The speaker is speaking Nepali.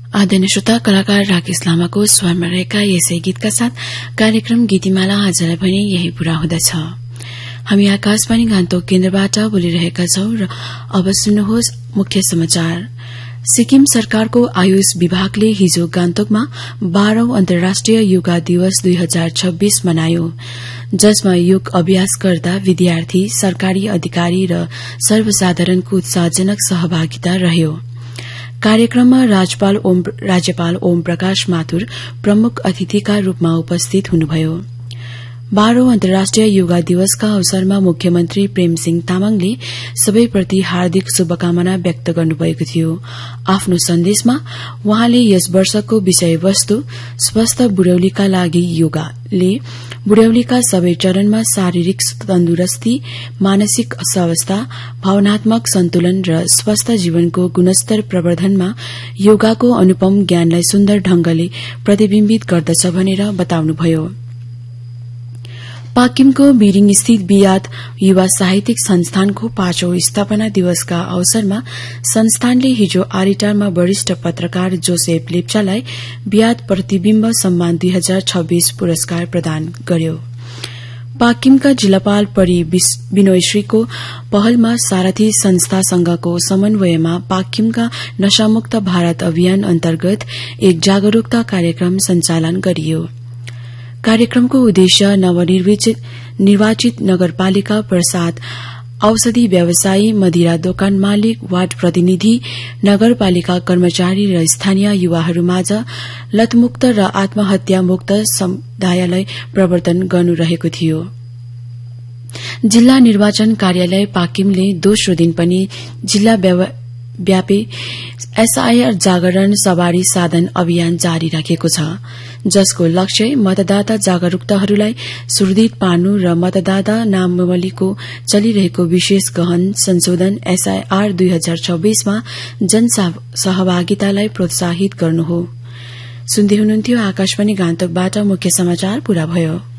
आदरणीय श्रोता, कलाकार राकेश लामाको स्वरमा रहेका यसै गीतका साथ कार्यक्रम गीतिमाला आजलाई भने यही पूरा हुँदछ। हामी आकाशवाणी गान्तोक केन्द्रबाट बोलिरहेका छौं र अब सुन्नुहोस् मुख्य समाचार। सिक्किम सरकारको आयुष विभागले हिजो गान्तोकमा 12औं अन्तर्राष्ट्रिय योगा दिवस 2026 मनायो, जसमा योग अभ्यास गर्दा विद्यार्थी, सरकारी अधिकारी र सर्वसाधारणको उत्साहजनक सहभागिता रह्यो। कार्यक्रममा राज्यपाल ओम प्रकाश माथुर प्रमुख अतिथिका रूपमा उपस्थित हुनुभयो। 12औं अन्तर्राष्ट्रिय योगा दिवसका अवसरमा मुख्यमन्त्री प्रेमसिंह तामाङले सबैप्रति हार्दिक शुभकामना व्यक्त गर्नुभएको थियो। आफ्नो सन्देशमा उहाँले यस वर्षको विषयवस्तु स्वस्थ बुढ्यौलीका लागि योगाले बुढ्यौलीका सबै चरणमा शारीरिक तन्दुरुस्ती, मानसिक स्वास्थ्य, भावनात्मक सन्तुलन र स्वस्थ जीवनको गुणस्तर प्रवर्धनमा योगाको अनुपम ज्ञानलाई सुन्दर ढंगले प्रतिबिम्बित गर्दछ भनेर बताउनुभयो। पाकिमको बिरिङ स्थित बियाद युवा साहित्यिक संस्थानको 5औं स्थापना दिवसका अवसरमा संस्थानले हिजो आरिटारमा वरिष्ठ पत्रकार जोसेफ लेप्चालाई बियाद प्रतिविम्ब सम्मान 2026 पुरस्कार प्रदान गर्यो। पाकिमका जिल्लापाल परी विनोयश्रीको पहलमा सारथी संस्था संघको समन्वयमा पाकिमका नशामुक्त भारत अभियान अन्तर्गत एक जागरूकता कार्यक्रम सञ्चालन गरियो। कार्यक्रमको उद्देश्य नवनिर्वाचित नगरपालिका प्रसाद, औषधि व्यवसायी, मदिरा दोकान मालिक, वार्ड प्रतिनिधि, नगरपालिका कर्मचारी र स्थानीय युवाहरूमाझ लतमुक्त र आत्महत्यामुक्त समुदायलाई प्रवर्तन गर्नु रहेको थियो। जिल्ला निर्वाचन कार्यालय पाकिमले दोस्रो दिन पनि जिल्ला व्यापी एसआईआर जागरण सवारी साधन अभियान जारी राखेको छ, जसको लक्ष्य मतदाता जागरूकताहरूलाई सुदृढ पार्नु र मतदाता नामावलीको चलिरहेको विशेष गहन संशोधन एसआईआर 2026 मा जनसहभागितालाई प्रोत्साहित गर्नु हो। सुन्दै हुनुहुन्थ्यो आकाशवाणी गान्तोकबाट मुख्य समाचार पूरा भयो।